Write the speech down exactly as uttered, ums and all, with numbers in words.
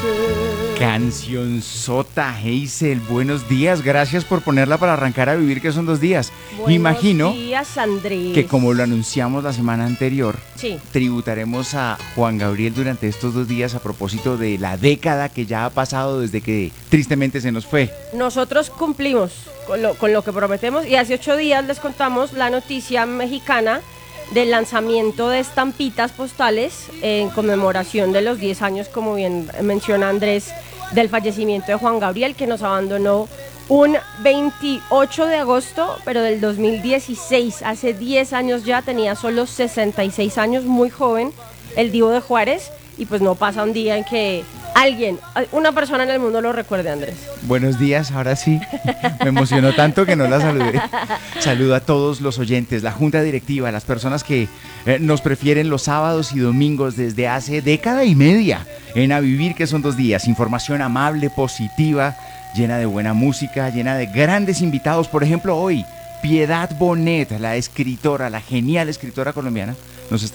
Cancionzota, Hazel, buenos días, gracias por ponerla para arrancar a vivir que son dos días. Buenos Imagino días, Andrés. que como lo anunciamos la semana anterior, sí. tributaremos a Juan Gabriel durante estos dos días a propósito de la década que ya ha pasado desde que tristemente se nos fue. Nosotros cumplimos con lo, con lo que prometemos y hace ocho días les contamos la noticia mexicana del lanzamiento de estampitas postales en conmemoración de los diez años, como bien menciona Andrés, del fallecimiento de Juan Gabriel, que nos abandonó un veintiocho de agosto, pero del dos mil dieciséis, hace diez años ya, tenía solo sesenta y seis años, muy joven, el Divo de Juárez, y pues no pasa un día en que alguien, una persona en el mundo lo recuerde, Andrés. Buenos días, ahora sí, me emocionó tanto que no la saludé. Saludo a todos los oyentes, la junta directiva, las personas que eh, nos prefieren los sábados y domingos desde hace década y media en A Vivir que son dos días. Información amable, positiva, llena de buena música, llena de grandes invitados. Por ejemplo, hoy, Piedad Bonet, la escritora, la genial escritora colombiana, nos está